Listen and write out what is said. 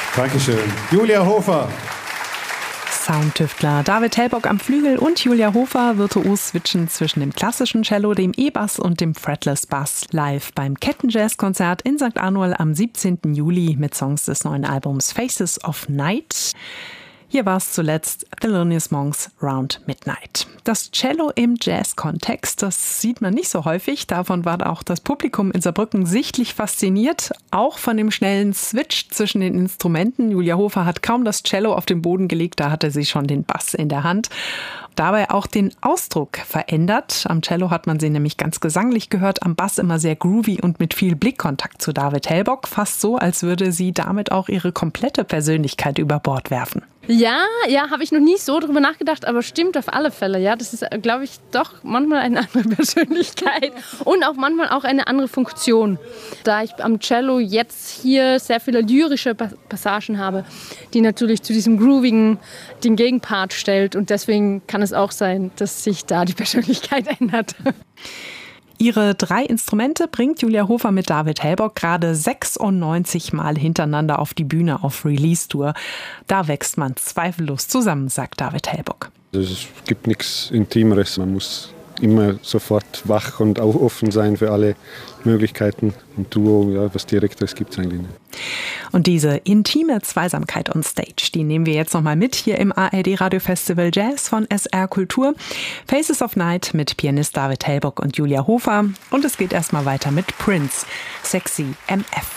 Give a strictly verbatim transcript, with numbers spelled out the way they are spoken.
Dankeschön. Julia Hofer. Soundtüftler David Hellbock am Flügel und Julia Hofer virtuos switchen zwischen dem klassischen Cello, dem E-Bass und dem Fretless Bass live beim Ketten-Jazz-Konzert in Sankt Arnold am siebzehnten Juli mit Songs des neuen Albums Faces of Night. Hier war es zuletzt Thelonious Monk's Round Midnight. Das Cello im Jazz-Kontext, das sieht man nicht so häufig. Davon war auch das Publikum in Saarbrücken sichtlich fasziniert. Auch von dem schnellen Switch zwischen den Instrumenten. Julia Hofer hat kaum das Cello auf den Boden gelegt, da hatte sie schon den Bass in der Hand. Dabei auch den Ausdruck verändert. Am Cello hat man sie nämlich ganz gesanglich gehört, am Bass immer sehr groovy und mit viel Blickkontakt zu David Hellbock. Fast so, als würde sie damit auch ihre komplette Persönlichkeit über Bord werfen. Ja, ja, habe ich noch nie so drüber nachgedacht, aber stimmt auf alle Fälle. Ja, das ist, glaube ich, doch manchmal eine andere Persönlichkeit und auch manchmal auch eine andere Funktion. Da ich am Cello jetzt hier sehr viele lyrische Passagen habe, die natürlich zu diesem groovigen den Gegenpart stellt und deswegen kann es auch sein, dass sich da die Persönlichkeit ändert. Ihre drei Instrumente bringt Julia Hofer mit David Hellbock gerade sechsundneunzig Mal hintereinander auf die Bühne auf Release-Tour. Da wächst man zweifellos zusammen, sagt David Hellbock. Es gibt nichts Intimeres. Man muss immer sofort wach und auch offen sein für alle Möglichkeiten. Und Duo, ja, was Direkteres gibt es eigentlich nicht. Und diese intime Zweisamkeit on Stage, die nehmen wir jetzt nochmal mit hier im A R D Radio Festival Jazz von S R Kultur. Faces of Night mit Pianist David Hellbock und Julia Hofer. Und es geht erstmal weiter mit Prince, Sexy M F.